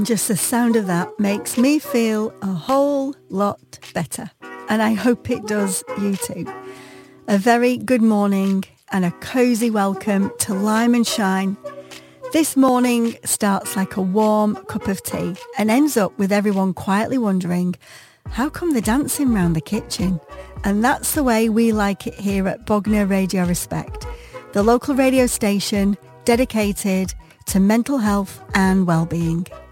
And just the sound of that makes me feel a whole lot better. And I hope it does you too. A very good morning and a cosy welcome to Lime and Shine. This morning starts like a warm cup of tea and ends up with everyone quietly wondering, how come they're dancing round the kitchen? And that's the way we like it here at Bognor Radio Respect, the local radio station dedicated to mental health and well-being.